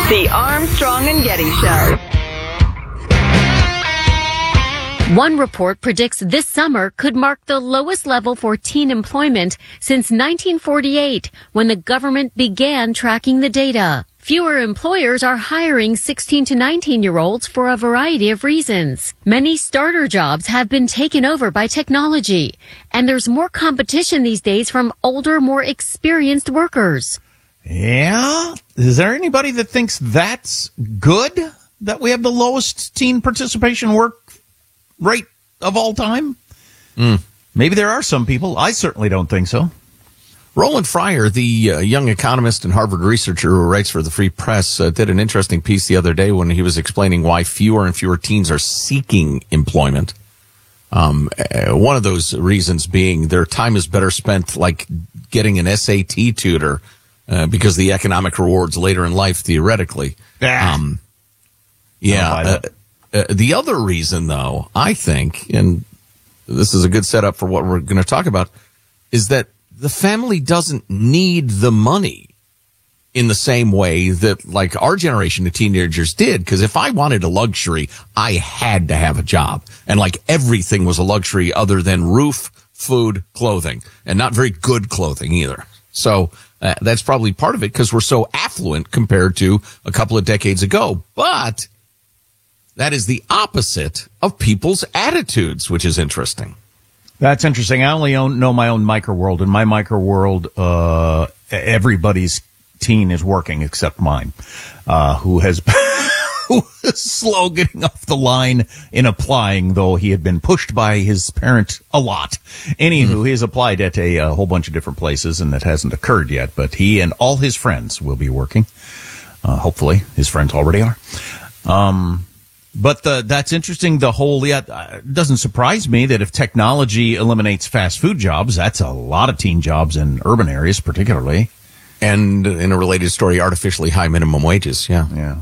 The Armstrong and Getty Show. One report predicts this summer could mark the lowest level for teen employment since 1948, when the government began tracking the data. Fewer employers are hiring 16 to 19-year-olds for a variety of reasons. Many starter jobs have been taken over by technology, and there's more competition these days from older, more experienced workers. Yeah? Is there anybody that thinks that's good, that we have the lowest teen participation work rate of all time? Maybe there are some people. I certainly don't think so. Roland Fryer, the young economist and Harvard researcher who writes for the Free Press, did an interesting piece the other day when he was explaining why fewer and fewer teens are seeking employment. One of those reasons being their time is better spent like getting an SAT tutor because the economic rewards later in life, theoretically. The other reason, though, I think, and this is a good setup for what we're going to talk about, is that the family doesn't need the money in the same way that, like, our generation of teenagers did. Because if I wanted a luxury, I had to have a job. And, like, everything was a luxury other than roof, food, clothing. And not very good clothing either. So that's probably part of it because we're so affluent compared to a couple of decades ago. But that is the opposite of people's attitudes, which is interesting. That's interesting. I only know my own micro world. In my micro world, everybody's teen is working except mine, who was slow getting off the line in applying, though he had been pushed by his parent a lot. Anywho, he has applied at a whole bunch of different places, and that hasn't occurred yet. But he and all his friends will be working. Hopefully, his friends already are. But that's interesting. It doesn't surprise me that if technology eliminates fast food jobs, that's a lot of teen jobs in urban areas, particularly. And in a related story, artificially high minimum wages. Yeah.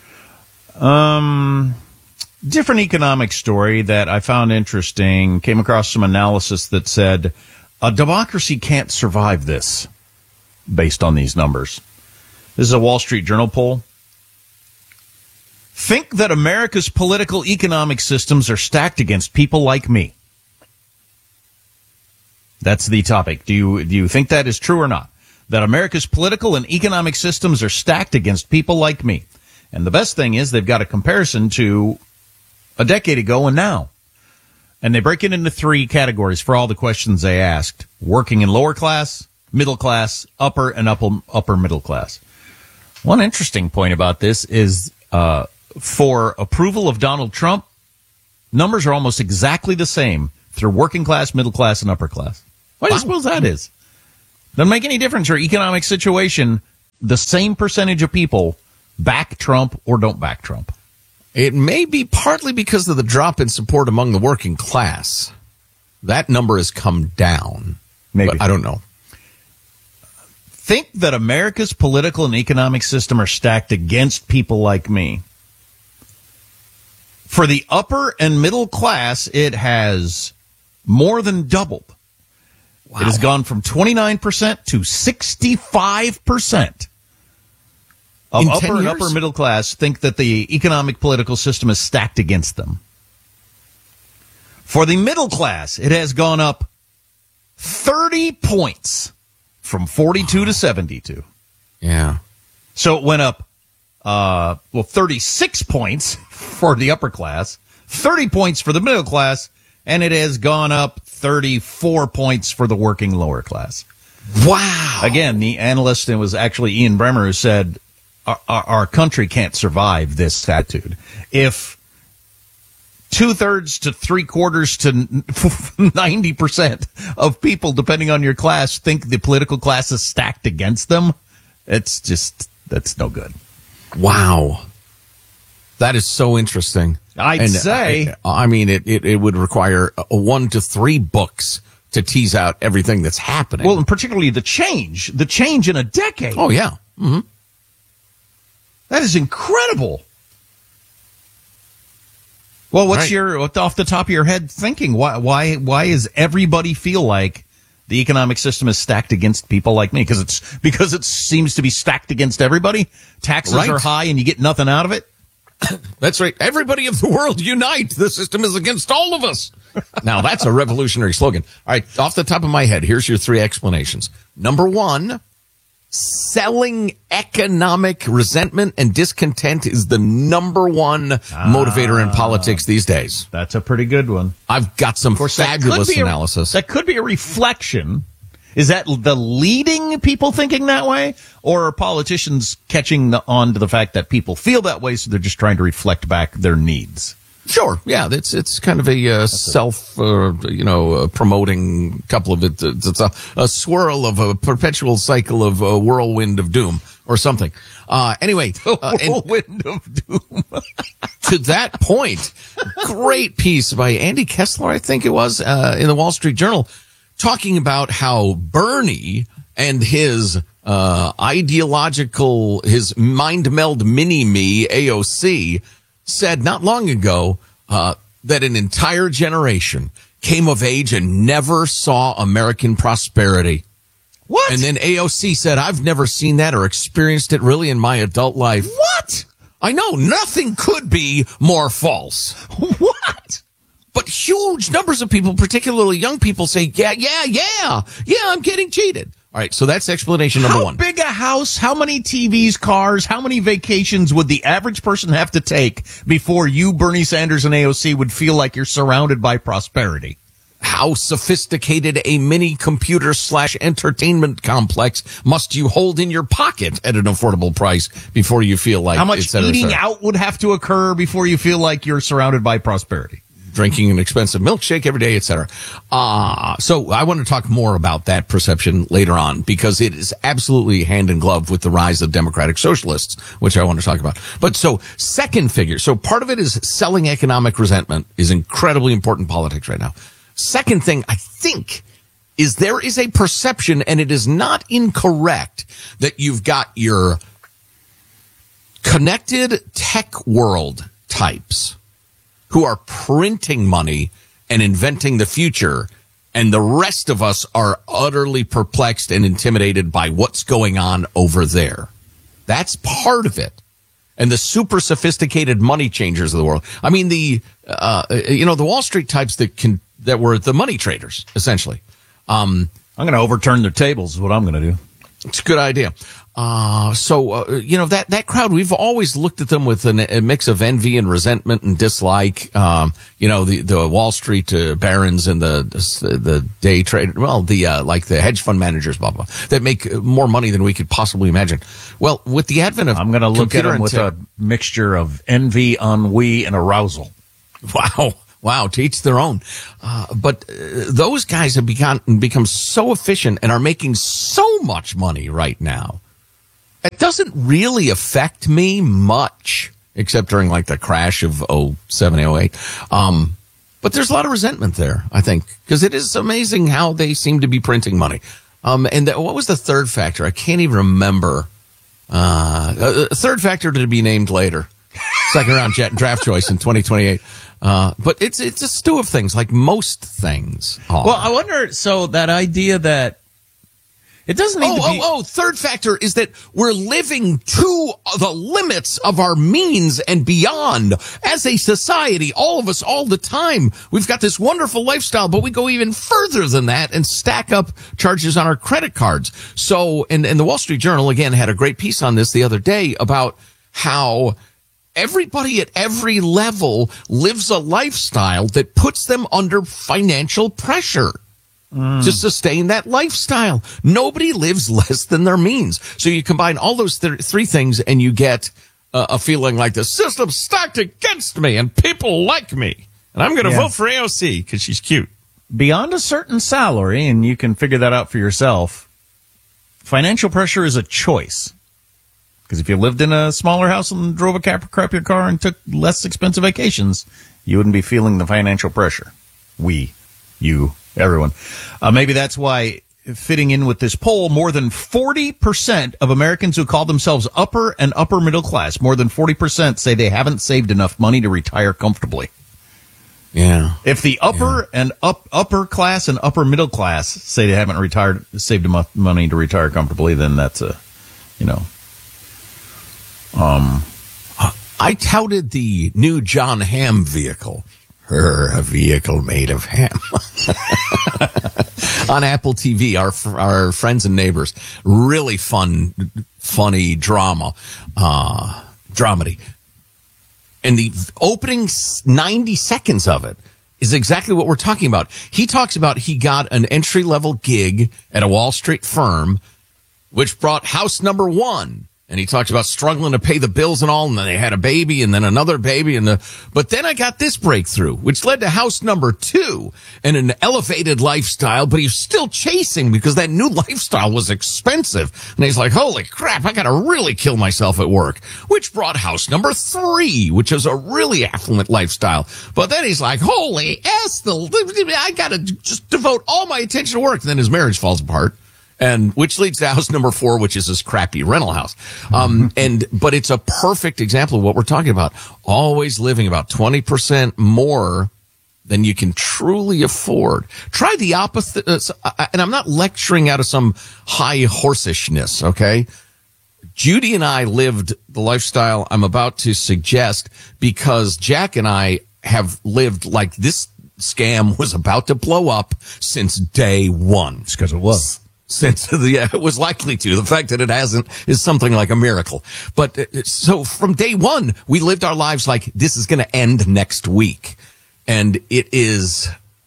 Different economic story that I found interesting. Came across some analysis that said a democracy can't survive this based on these numbers. This is a Wall Street Journal poll. Think that America's political economic systems are stacked against people like me. That's the topic. Do you think that is true or not? That America's political and economic systems are stacked against people like me. And the best thing is they've got a comparison to a decade ago and now. And they break it into three categories for all the questions they asked. Working and lower class, middle class, upper and upper middle class. One interesting point about this is for approval of Donald Trump, numbers are almost exactly the same through working class, middle class, and upper class. Why do you suppose that is? Doesn't make any difference. Your economic situation, the same percentage of people back Trump or don't back Trump. It may be partly because of the drop in support among the working class. That number has come down. Maybe. But I don't know. Think that America's political and economic system are stacked against people like me. For the upper and middle class, it has more than doubled. Wow. It has gone from 29% to 65% of upper and upper middle class think that the economic political system is stacked against them. For the middle class, it has gone up 30 points from 42 to 72. Yeah. So it went up 36 points for the upper class, 30 points for the middle class, and it has gone up 34 points for the working lower class. Wow. Again, the analyst, it was actually Ian Bremmer, who said, our country can't survive this attitude. If 2/3 to 3/4 to 90% of people, depending on your class, think the political class is stacked against them, that's no good. Wow. That is so interesting. I'd say. I mean, it would require 1 to 3 books to tease out everything that's happening. Well, and particularly the change in a decade. Oh, yeah. Mm-hmm. That is incredible. Well, what's your, off the top of your head, thinking? Why does everybody feel like the economic system is stacked against people like me? Because it seems to be stacked against everybody. Taxes are high and you get nothing out of it. That's right. Everybody of the world unite. The system is against all of us. Now, that's a revolutionary slogan. All right, off the top of my head, here's your three explanations. Number one, selling economic resentment and discontent is the number one motivator in politics these days. That's a pretty good one. I've got some fabulous analysis. That could be a reflection. Is that the leading people thinking that way? Or are politicians catching on to the fact that people feel that way, so they're just trying to reflect back their needs? Sure. Yeah, it's kind of a promoting couple of it. It's a swirl of a perpetual cycle of a whirlwind of doom or something. Anyway. Whirlwind of doom. To that point, great piece by Andy Kessler, I think it was, in the Wall Street Journal, talking about how Bernie and his his mind meld mini-me, AOC, said not long ago that an entire generation came of age and never saw American prosperity. What? And then AOC said, I've never seen that or experienced it really in my adult life. What? I know, nothing could be more false. What? But huge numbers of people, particularly young people, say, yeah, I'm getting cheated. All right, so that's explanation number one. How big a house, how many TVs, cars, how many vacations would the average person have to take before you, Bernie Sanders, and AOC would feel like you're surrounded by prosperity? How sophisticated a mini computer / entertainment complex must you hold in your pocket at an affordable price before you feel like... How much eating out would have to occur before you feel like you're surrounded by prosperity? Drinking an expensive milkshake every day, etc. So I want to talk more about that perception later on, because it is absolutely hand in glove with the rise of democratic socialists, which I want to talk about. But so second figure. So part of it is selling economic resentment is incredibly important in politics right now. Second thing, I think, is there is a perception, and it is not incorrect, that you've got your connected tech world types who are printing money and inventing the future, and the rest of us are utterly perplexed and intimidated by what's going on over there. That's part of it. And the super sophisticated money changers of the world. I mean, the Wall Street types that were the money traders, essentially. I'm going to overturn their tables is what I'm going to do. It's a good idea. That crowd, we've always looked at them with a mix of envy and resentment and dislike. The Wall Street barons and the day trade, like the hedge fund managers, blah, blah, that make more money than we could possibly imagine. Well, with the advent of... I'm going to look at them with a mixture of envy, ennui, and arousal. Wow, to each their own. But those guys have become so efficient and are making so much money right now. It doesn't really affect me much, except during like the crash of 07, 08. But there's a lot of resentment there, I think, because it is amazing how they seem to be printing money. What was the third factor? I can't even remember. A third factor to be named later. Second round draft choice in 2028. But it's a stew of things, like most things are. Well, I wonder, so that idea that it doesn't need to be... Third factor is that we're living to the limits of our means and beyond. As a society, all of us, all the time, we've got this wonderful lifestyle, but we go even further than that and stack up charges on our credit cards. So, and the Wall Street Journal, again, had a great piece on this the other day about how... everybody at every level lives a lifestyle that puts them under financial pressure to sustain that lifestyle. Nobody lives less than their means. So you combine all those three things and you get a feeling like the system's stacked against me and people like me. And I'm going to vote for AOC because she's cute. Beyond a certain salary, and you can figure that out for yourself, financial pressure is a choice. Because if you lived in a smaller house and drove a crappier car and took less expensive vacations, you wouldn't be feeling the financial pressure. You, everyone. Maybe that's why, fitting in with this poll, more than 40% of Americans who call themselves upper and upper middle class, more than 40% say they haven't saved enough money to retire comfortably. Yeah. If the upper class and upper middle class say they haven't saved enough money to retire comfortably, then that's I touted the new John Hamm vehicle. A vehicle made of ham. On Apple TV, our friends and neighbors. Really funny drama, dramedy. And the opening 90 seconds of it is exactly what we're talking about. He talks about he got an entry-level gig at a Wall Street firm, which brought house number 1. And he talks about struggling to pay the bills and all, and then they had a baby and then another baby. But then I got this breakthrough, which led to house number 2 and an elevated lifestyle, but he's still chasing because that new lifestyle was expensive. And he's like, holy crap, I got to really kill myself at work, which brought house number 3, which is a really affluent lifestyle. But then he's like, holy I got to just devote all my attention to work. And then his marriage falls apart. And which leads to house number 4, which is this crappy rental house. But it's a perfect example of what we're talking about. Always living about 20% more than you can truly afford. Try the opposite. And I'm not lecturing out of some high horsishness, okay? Judy and I lived the lifestyle I'm about to suggest because Jack and I have lived like this scam was about to blow up since day one. It's because it was. It was likely to. The fact that it hasn't is something like a miracle. But so from day one, we lived our lives like this is going to end next week. And it's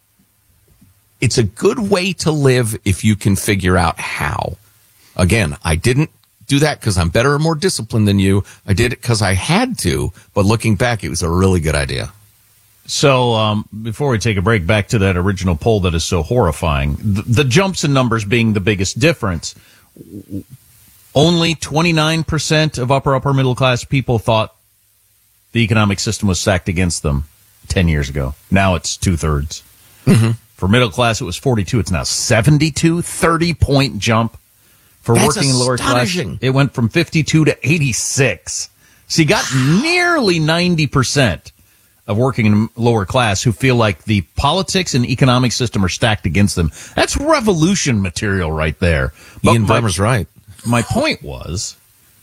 a good way to live if you can figure out how. Again, I didn't do that because I'm better and more disciplined than you. I did it because I had to. But looking back, it was a really good idea. So before we take a break, back to that original poll that is so horrifying, the jumps in numbers being the biggest difference. Only 29% of upper middle class people thought the economic system was stacked against them 10 years ago. Now it's 2/3. Mm-hmm. For middle class, it was 42. It's now 72, 30-point jump. For That's working and lower class, it went from 52 to 86. So you got nearly 90% of working and lower class who feel like the politics and economic system are stacked against them. That's revolution material right there. Ian Bremmer's right. My point was,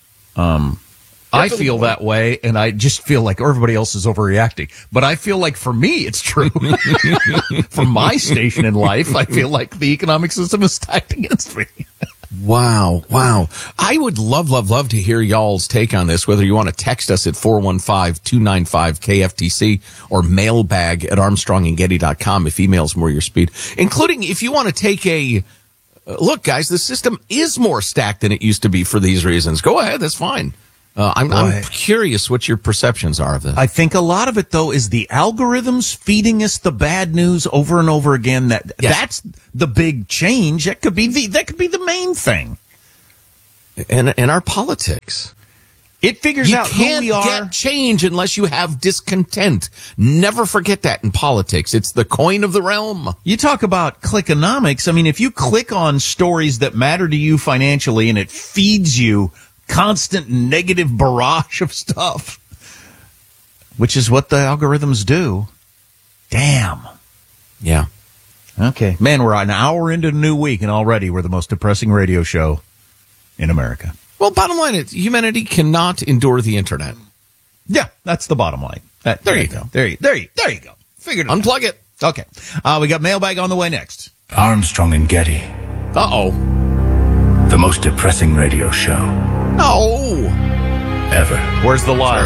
I feel that way, and I just feel like everybody else is overreacting. But I feel like for me, it's true. From my station in life, I feel like the economic system is stacked against me. Wow. I would love to hear y'all's take on this, whether you want to text us at 415-295-KFTC or mailbag at armstrongandgetty.com if email's more your speed, including if you want to take a look, guys, the system is more stacked than it used to be for these reasons. Go ahead. That's fine. I'm curious what your perceptions are of this. I think a lot of it, though, is the algorithms feeding us the bad news over and over again. That's the big change. That could be the main thing. And our politics. It figures out who we are. You can't get change unless you have discontent. Never forget that in politics. It's the coin of the realm. You talk about clickonomics. I mean, if you click on stories that matter to you financially and it feeds you constant negative barrage of stuff, which is what the algorithms do. Damn. Yeah. Okay. Man, we're an hour into a new week, and already we're the most depressing radio show in America. Well, bottom line is humanity cannot endure the internet. Yeah, that's the bottom line. There you go. There you go. Figured it out. Unplug it. Okay. We got mailbag on the way next. Armstrong and Getty. Uh-oh. The most depressing radio show. No. Ever. Where's the lie?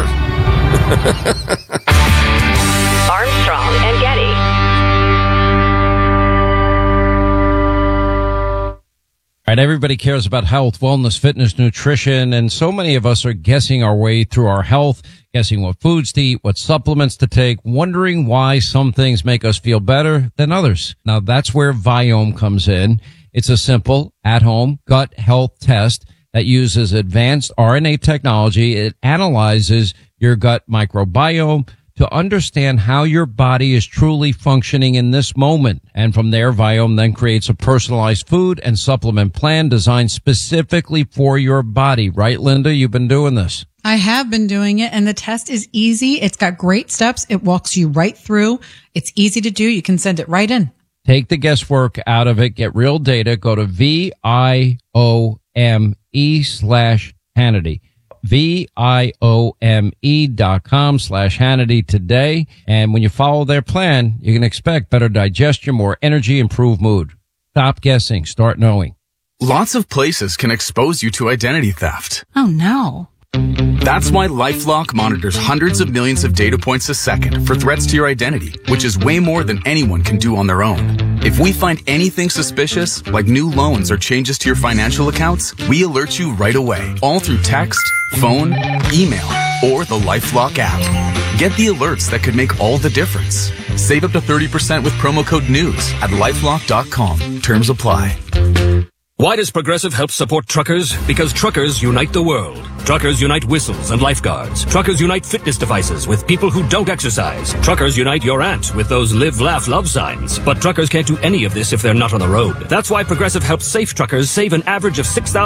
Armstrong and Getty. All right, everybody cares about health, wellness, fitness, nutrition, and so many of us are guessing our way through our health, guessing what foods to eat, what supplements to take, wondering why some things make us feel better than others. Now, that's where Viome comes in. It's a simple, at-home gut health test that uses advanced RNA technology. It analyzes your gut microbiome to understand how your body is truly functioning in this moment. And from there, Viome then creates a personalized food and supplement plan designed specifically for your body. Right, Linda? You've been doing this. I have been doing it, and the test is easy. It's got great steps. It walks you right through. It's easy to do. You can send it right in. Take the guesswork out of it. Get real data. Go to VIOME/Hannity. VIOME.com/Hannity today. And when you follow their plan, you can expect better digestion, more energy, improved mood. Stop guessing. Start knowing. Lots of places can expose you to identity theft. Oh, no. That's why LifeLock monitors hundreds of millions of data points a second for threats to your identity, which is way more than anyone can do on their own. If we find anything suspicious, like new loans or changes to your financial accounts, we alert you right away, all through text, phone, email, or the LifeLock app. Get the alerts that could make all the difference. Save up to 30% with promo code NEWS at LifeLock.com. Terms apply. Why does Progressive help support truckers? Because truckers unite the world. Truckers unite whistles and lifeguards. Truckers unite fitness devices with people who don't exercise. Truckers unite your aunt with those live, laugh, love signs. But truckers can't do any of this if they're not on the road. That's why Progressive helps safe truckers save an average of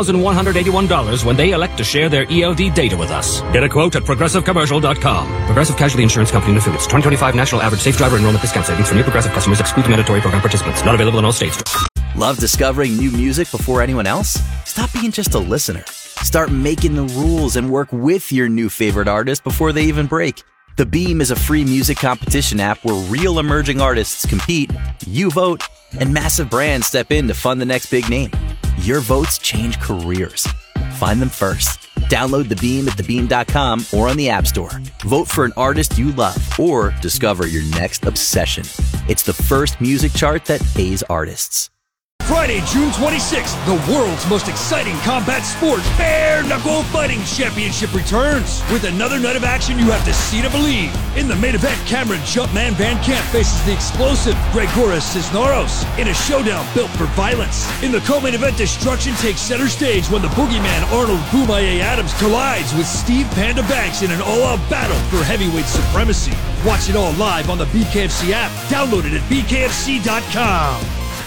$6,181 when they elect to share their ELD data with us. Get a quote at ProgressiveCommercial.com. Progressive Casualty Insurance Company and Affiliates. 2025 National Average Safe Driver Enrollment Discount Savings for new Progressive customers exclude mandatory program participants. Not available in all states. Love discovering new music before anyone else? Stop being just a listener. Start making the rules and work with your new favorite artist before they even break. The Beam is a free music competition app where real emerging artists compete, you vote, and massive brands step in to fund the next big name. Your votes change careers. Find them first. Download The Beam at thebeam.com or on the App Store. Vote for an artist you love or discover your next obsession. It's the first music chart that pays artists. Friday, June 26th, the world's most exciting combat sport, Bare Knuckle Fighting Championship returns. With another night of action you have to see to believe. In the main event, Cameron Jumpman Van Camp faces the explosive Gregoras Cisneros in a showdown built for violence. In the co-main event, destruction takes center stage when the boogeyman Arnold Boomaye Adams collides with Steve Panda Banks in an all-out battle for heavyweight supremacy. Watch it all live on the BKFC app. Download it at bkfc.com.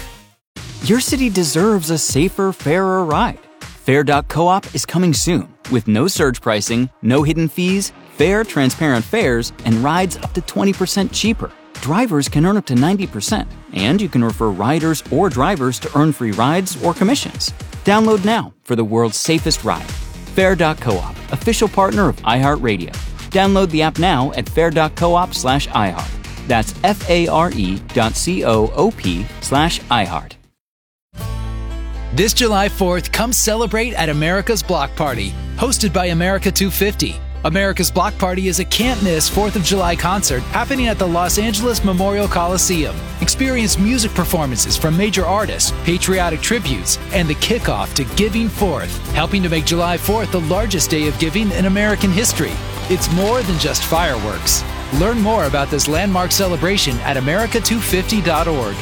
Your city deserves a safer, fairer ride. Fair.coop is coming soon with no surge pricing, no hidden fees, fair, transparent fares, and rides up to 20% cheaper. Drivers can earn up to 90%, and you can refer riders or drivers to earn free rides or commissions. Download now for the world's safest ride. Fair.coop, official partner of iHeartRadio. Download the app now at fair.coop/iHeart. That's FARE.coop/iHeart. This July 4th, come celebrate at America's Block Party, hosted by America 250. America's Block Party is a can't-miss 4th of July concert happening at the Los Angeles Memorial Coliseum. Experience music performances from major artists, patriotic tributes, and the kickoff to Giving Forth, helping to make July 4th the largest day of giving in American history. It's more than just fireworks. Learn more about this landmark celebration at america250.org.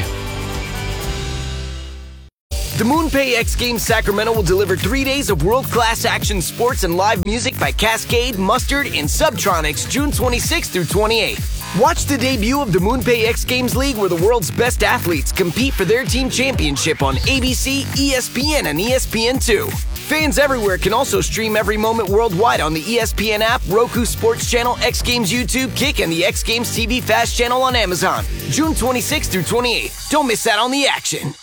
The MoonPay X Games Sacramento will deliver 3 days of world-class action sports and live music by Cascade, Mustard, and Subtronics June 26th through 28th. Watch the debut of the MoonPay X Games League where the world's best athletes compete for their team championship on ABC, ESPN, and ESPN2. Fans everywhere can also stream every moment worldwide on the ESPN app, Roku Sports Channel, X Games YouTube, Kick, and the X Games TV Fast Channel on Amazon. June 26th through 28th. Don't miss out on the action.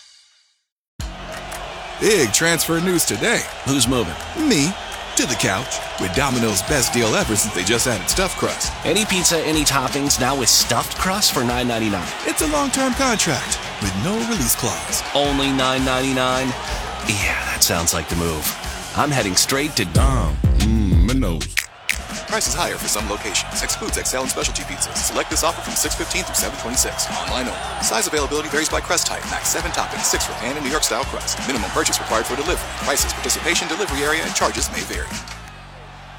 Big transfer news today. Who's moving? Me. To the couch. With Domino's best deal ever since they just added stuffed crust. Any pizza, any toppings, now with stuffed crust for $9.99. It's a long-term contract with no release clause. Only $9.99? Yeah, that sounds like the move. I'm heading straight to Domino's. Prices higher for some locations. Excludes XL and specialty pizzas. Select this offer from 6/15 through 7/26. Online only. Size availability varies by crust type. Max 7 toppings, 6 for pan and New York style crust. Minimum purchase required for delivery. Prices, participation, delivery area, and charges may vary.